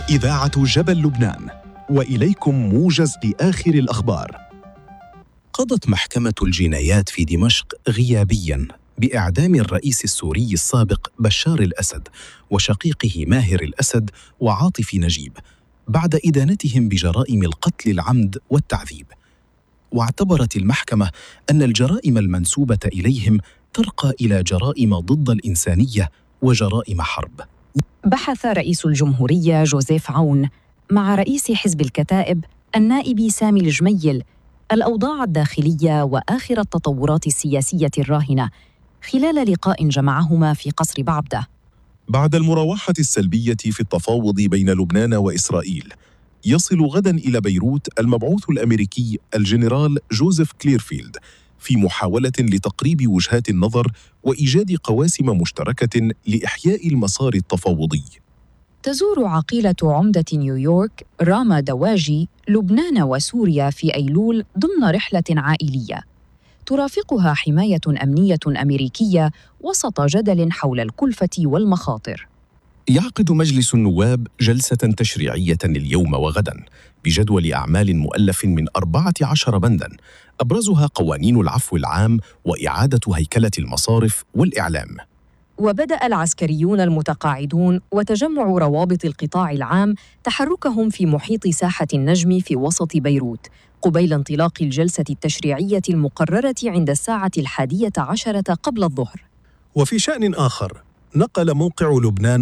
إذاعة جبل لبنان، وإليكم موجز لآخر الأخبار. قضت محكمة الجنايات في دمشق غيابياً بإعدام الرئيس السوري السابق بشار الأسد وشقيقه ماهر الأسد وعاطف نجيب بعد إدانتهم بجرائم القتل العمد والتعذيب. واعتبرت المحكمة أن الجرائم المنسوبة إليهم ترقى إلى جرائم ضد الإنسانية وجرائم حرب. بحث رئيس الجمهورية جوزيف عون مع رئيس حزب الكتائب النائب سامي الجميل الأوضاع الداخلية وآخر التطورات السياسية الراهنة خلال لقاء جمعهما في قصر بعبدة. بعد المراوحة السلبية في التفاوض بين لبنان وإسرائيل، يصل غداً إلى بيروت المبعوث الأمريكي الجنرال جوزيف كليرفيلد في محاولة لتقريب وجهات النظر وإيجاد قواسم مشتركة لإحياء المسار التفاوضي. تزور عقيلة عمدة نيويورك راما دواجي لبنان وسوريا في أيلول ضمن رحلة عائلية ترافقها حماية أمنية أمريكية وسط جدل حول الكلفة والمخاطر. يعقد مجلس النواب جلسة تشريعية اليوم وغداً بجدول أعمال مؤلف من 14 بنداً، أبرزها قوانين العفو العام وإعادة هيكلة المصارف والإعلام. وبدأ العسكريون المتقاعدون وتجمع روابط القطاع العام تحركهم في محيط ساحة النجم في وسط بيروت قبيل انطلاق الجلسة التشريعية المقررة عند الساعة 11 قبل الظهر. وفي شأن آخر، نقل موقع لبنان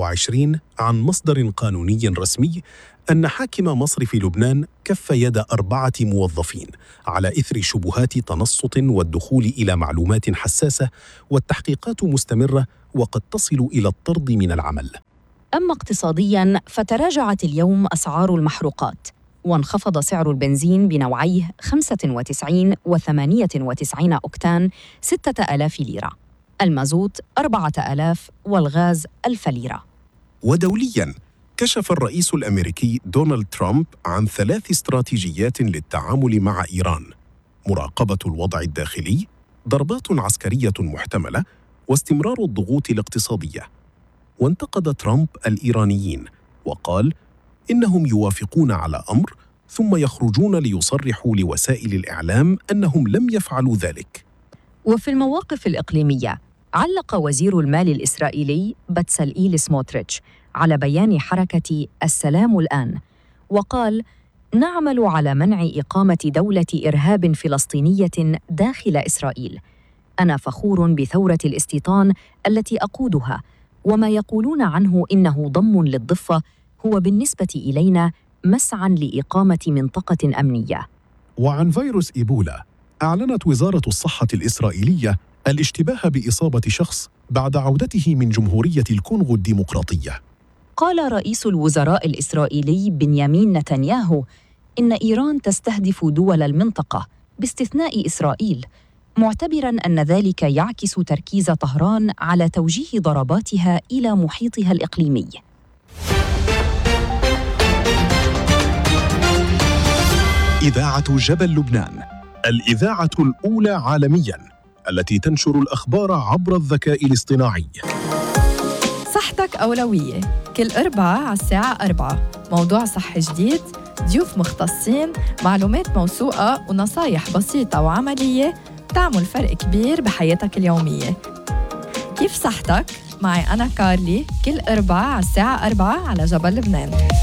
24 عن مصدر قانوني رسمي أن حاكم مصرف لبنان كف يد 4 موظفين على إثر شبهات تنصت والدخول إلى معلومات حساسة، والتحقيقات مستمرة وقد تصل إلى الطرد من العمل. أما اقتصادياً فتراجعت اليوم أسعار المحروقات، وانخفض سعر البنزين بنوعيه 95 و98 أوكتان 6000 ليرة، المازوت 4000 والغاز 1000 ليرة. ودولياً، كشف الرئيس الأمريكي دونالد ترامب عن 3 استراتيجيات للتعامل مع إيران: مراقبة الوضع الداخلي، ضربات عسكرية محتملة، واستمرار الضغوط الاقتصادية. وانتقد ترامب الإيرانيين وقال إنهم يوافقون على أمر ثم يخرجون ليصرحوا لوسائل الإعلام أنهم لم يفعلوا ذلك. وفي المواقف الإقليمية، علق وزير المال الإسرائيلي بتسلئيل سموتريتش على بيان حركة السلام الآن، وقال: نعمل على منع إقامة دولة إرهاب فلسطينية داخل إسرائيل. أنا فخور بثورة الاستيطان التي أقودها، وما يقولون عنه إنه ضم للضفة هو بالنسبة إلينا مسعى لإقامة منطقة أمنية. وعن فيروس إيبولا، أعلنت وزارة الصحة الإسرائيلية الاشتباه بإصابة شخص بعد عودته من جمهورية الكونغو الديمقراطية. قال رئيس الوزراء الإسرائيلي بنيامين نتنياهو إن إيران تستهدف دول المنطقة باستثناء إسرائيل، معتبراً أن ذلك يعكس تركيز طهران على توجيه ضرباتها إلى محيطها الإقليمي. إذاعة جبل لبنان، الإذاعة الأولى عالمياً التي تنشر الأخبار عبر الذكاء الاصطناعي. صحتك أولوية، كل أربعاء على الساعة 4 موضوع صحي جديد، ضيوف مختصين، معلومات موثوقة ونصايح بسيطة وعملية تعمل فرق كبير بحياتك اليومية. كيف صحتك؟ معي أنا كارلي، كل أربعاء على الساعة 4 على جبل لبنان.